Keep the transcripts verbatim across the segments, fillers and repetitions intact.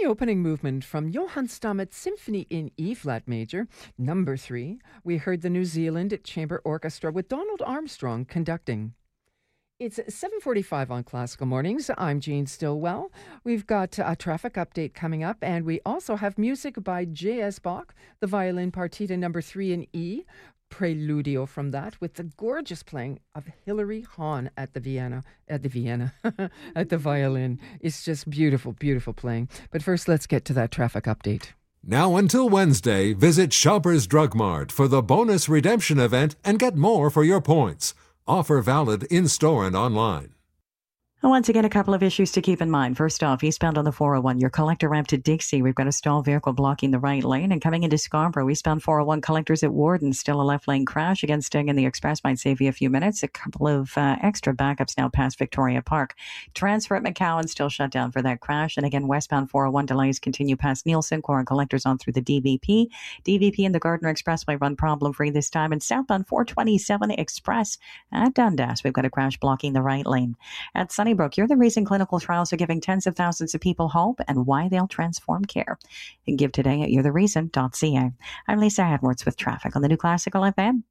the opening movement from Johann Stamets Symphony in E-flat major, number three, we heard the New Zealand Chamber Orchestra with Donald Armstrong conducting. It's seven forty-five on Classical Mornings. I'm Jean Stillwell. We've got a traffic update coming up, and we also have music by J S. Bach, the violin partita number three in E, Preludio from that, with the gorgeous playing of Hilary Hahn at the Vienna, at the Vienna, at the violin. It's just beautiful, beautiful playing. But first, let's get to that traffic update. Now until Wednesday, visit Shoppers Drug Mart for the bonus redemption event and get more for your points. Offer valid in-store and online. Once again, a couple of issues to keep in mind. First off, eastbound on the four oh one, your collector ramp to Dixie. We've got a stalled vehicle blocking the right lane. And coming into Scarborough, eastbound four oh one collectors at Warden. Still a left lane crash. Again, staying in the express might save you a few minutes. A couple of uh, extra backups now past Victoria Park. Transfer at McCowan still shut down for that crash. And again, westbound four oh one delays continue past Nielsen. Core and collectors on through the D V P. D V P and the Gardiner Expressway run problem-free this time. And southbound four twenty-seven Express at Dundas, we've got a crash blocking the right lane. At Sunnybrook, you're the reason clinical trials are giving tens of thousands of people hope and why they'll transform care. And give today at you're the reason dot c a. I'm Lisa Edwards with traffic on the New Classical F M.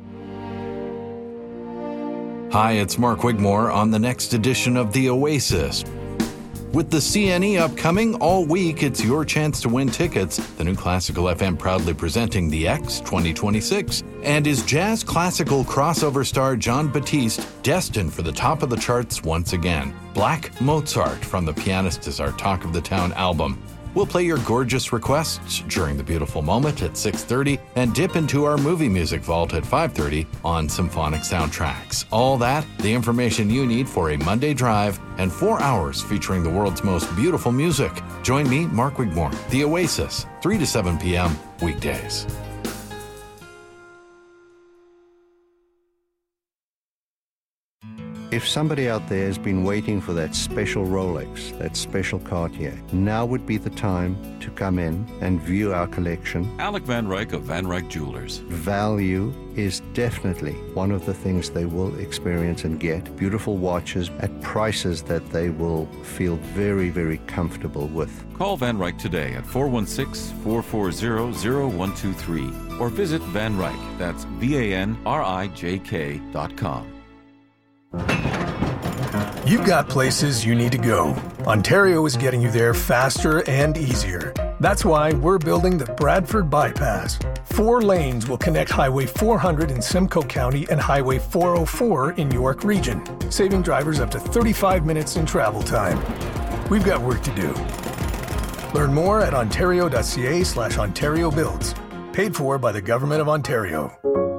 Hi, it's Mark Wigmore on the next edition of The Oasis. With the C N E upcoming all week, it's your chance to win tickets. The New Classical F M proudly presenting the X twenty twenty-six. And is jazz classical crossover star Jon Batiste destined for the top of the charts once again? Black Mozart from The Pianist is our Talk of the Town album. We'll play your gorgeous requests during the beautiful moment at six thirty and dip into our movie music vault at five thirty on Symphonic Soundtracks. All that, the information you need for a Monday drive and four hours featuring the world's most beautiful music. Join me, Mark Wigmore, The Oasis, three to seven p.m. weekdays. If somebody out there has been waiting for that special Rolex, that special Cartier, now would be the time to come in and view our collection. Alec Van Ryk of Van Ryk Jewelers. Value is definitely one of the things they will experience and get. Beautiful watches at prices that they will feel very, very comfortable with. Call Van Ryk today at four one six, four four zero, zero one two three or visit Van Ryk, that's V A N R I J K dot com. You've got places you need to go. Ontario is getting you there faster and easier. That's why we're building the Bradford Bypass. Four lanes will connect Highway four hundred in Simcoe County and Highway four oh four in York Region, saving drivers up to thirty-five minutes in travel time. We've got work to do. Learn more at ontario.ca slash Ontario Builds. Paid for by the Government of Ontario.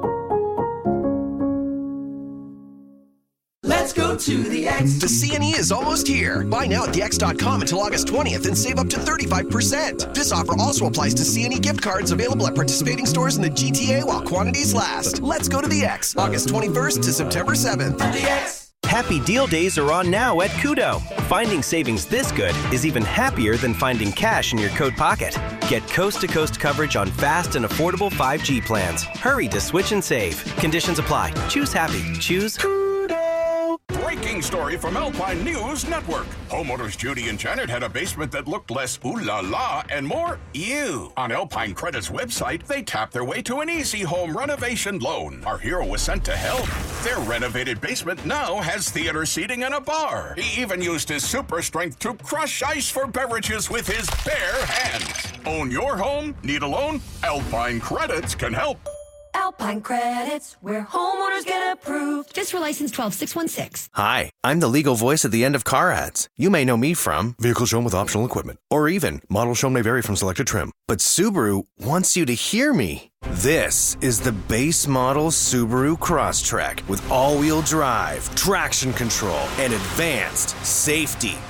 Let's go to the X. The C N E is almost here. Buy now at the x dot com until August twentieth and save up to thirty-five percent. This offer also applies to C N E gift cards available at participating stores in the G T A while quantities last. Let's go to the X. August twenty-first to September seventh. The X. Happy deal days are on now at Kudo. Finding savings this good is even happier than finding cash in your coat pocket. Get coast-to-coast coverage on fast and affordable five G plans. Hurry to switch and save. Conditions apply. Choose happy. Choose Breaking story from Alpine News Network. Homeowners Judy and Janet had a basement that looked less ooh la la and more ew. On Alpine Credit's website, they tapped their way to an easy home renovation loan. Our hero was sent to help. Their renovated basement now has theater seating and a bar. He even used his super strength to crush ice for beverages with his bare hands. Own your home? Need a loan? Alpine Credits can help. Alpine Credits, where homeowners get approved. Just for license twelve six one six. Hi, I'm the legal voice at the end of car ads. You may know me from vehicle shown with optional equipment, or even model shown may vary from selected trim. But Subaru wants you to hear me. This is the base model Subaru Crosstrek with all-wheel drive, traction control, and advanced safety.